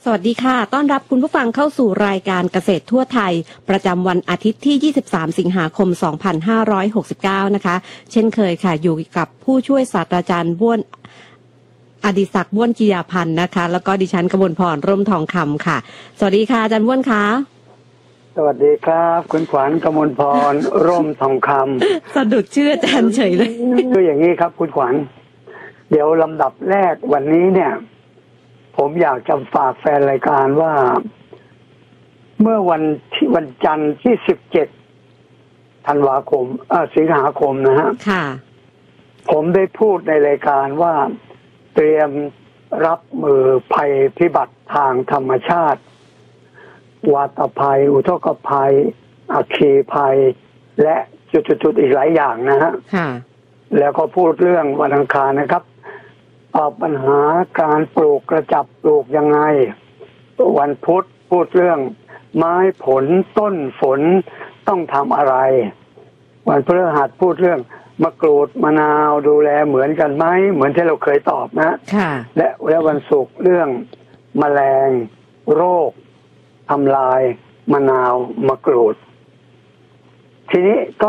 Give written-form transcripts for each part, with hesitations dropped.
สวัสดีค่ะต้อนรับคุณผู้ฟังเข้าสู่รายการเกษตรทั่วไทยประจำวันอาทิตย์ที่23สิงหาคม2569นะคะเช่นเคยค่ะอยู่กับผู้ช่วยศาสตราจารย์บ้วนอดิศักดิ์บ้วนกิยาพันธ์นะคะแล้วก็ดิฉันกมลพรร่มทองคำค่ะสวัสดีค่ะอาจารย์บ้วนค่ะสวัสดีครับคุณขวัญกมลพรร่มทองคำสะดุดชื่ออาจารย์เฉยเลยคืออย่างนี้ครับคุณขวัญเดี๋ยวลำดับแรกวันนี้เนี่ยผมอยากจะฝากแฟนรายการว่าเมื่อวันจันทร์ที่17ธันวาคมสิงหาคมนะฮะค่ะผมได้พูดในรายการว่าเตรียมรับมือภัยพิบัติทางธรรมชาติวาตภัยอุทกภัยอัคคีภัยและจุดๆอีกหลายอย่างนะฮะค่ะแล้วก็พูดเรื่องวันอังคารนะครับตอบปัญหาการปลูกกระจับปลูกยังไงวันพุธพูดเรื่องไม้ผลต้นฝนต้องทำอะไรวันพฤหัสพูดเรื่องมะกรูดมะนาวดูแลเหมือนกันไหมเหมือนที่เราเคยตอบนะค่ะและวันศุกร์เรื่องแมลงโรคทำลายมะนาวมะกรูดทีนี้ก็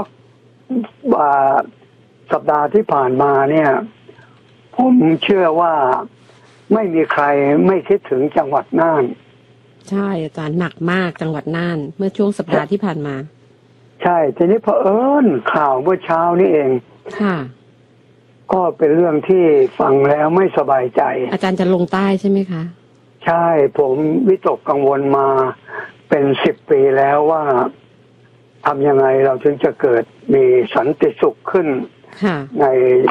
สัปดาห์ที่ผ่านมาเนี่ยผมเชื่อว่าไม่มีใครไม่คิดถึงจังหวัดน่านใช่อาจารย์หนักมากจังหวัดน่านเมื่อช่วงสัปดาห์ที่ผ่านมาใช่ทีนี้เผอิญข่าวเมื่อเช้านี้เองค่ะก็เป็นเรื่องที่ฟังแล้วไม่สบายใจอาจารย์จะลงใต้ใช่ไหมคะใช่ผมวิตกกังวลมาเป็น10 ปีแล้วว่าทำยังไงเราถึงจะเกิดมีสันติสุขขึ้นใน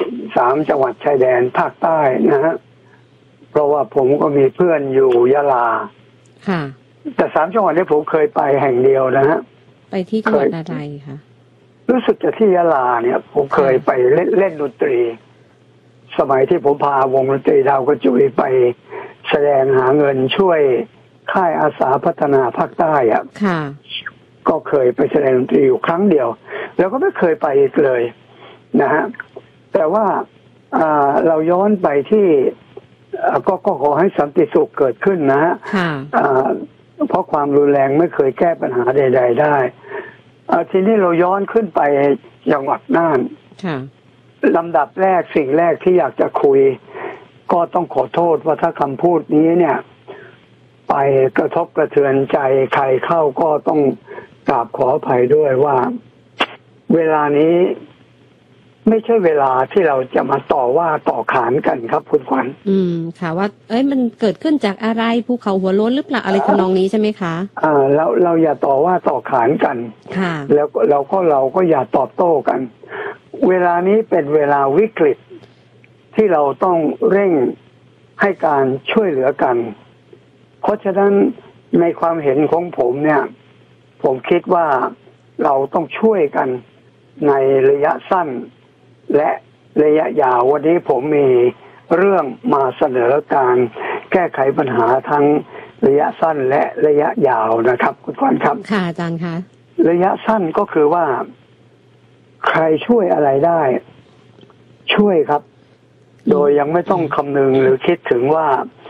3 จังหวัดชายแดนภาคใต้นะฮะเพราะว่าผมก็มีเพื่อนอยู่ยะลาแต่3 จังหวัดนี้ผมเคยไปแห่งเดียวนะฮะไปที่จังหวัดอะไรคะรู้สึกจะที่ยะลาเนี่ยผมเคยไปเล่นดนตรีสมัยที่ผมพาวงดนตรีดาวกระจุยไปแสดงหาเงินช่วยค่ายอาสาพัฒนาภาคใต้อ่ะก็เคยไปแสดงดนตรีอยู่ครั้งเดียวแล้วก็ไม่เคยไปอีกเลยนะฮะแต่ว่าเราย้อนไปที่ก็ขอให้สันติสุขเกิดขึ้นนะฮะเพราะความรุนแรงไม่เคยแก้ปัญหาใดๆได้ทีนี้เราย้อนขึ้นไปจังหวัดน่านลำดับแรกสิ่งแรกที่อยากจะคุยก็ต้องขอโทษว่าถ้าคำพูดนี้เนี่ยไปกระทบกระเทือนใจใครเข้าก็ต้องกราบขออภัยด้วยว่าเวลานี้ไม่ใช่เวลาที่เราจะมาต่อว่าต่อขานกันครับคุณขวัญค่ะว่ามันเกิดขึ้นจากอะไรภูเขาหัวโล้นหรือเปล่าอะไรทำนองนี้ใช่ไหมคะแล้วเราอย่าต่อว่าต่อขานกันค่ะแล้วเราก็อย่าตอบโต้กันเวลานี้เป็นเวลาวิกฤตที่เราต้องเร่งให้การช่วยเหลือกันเพราะฉะนั้นในความเห็นของผมเนี่ยผมคิดว่าเราต้องช่วยกันในระยะสั้นและระยะยาววันนี้ผมมีเรื่องมาเสนอการแก้ไขปัญหาทั้งระยะสั้นและระยะยาวนะครับคุณฟันครับค่ะอาจารย์คะระยะสั้นก็คือว่าใครช่วยอะไรได้ช่วยครับโดยยังไม่ต้องคำนึงหรือคิดถึงว่า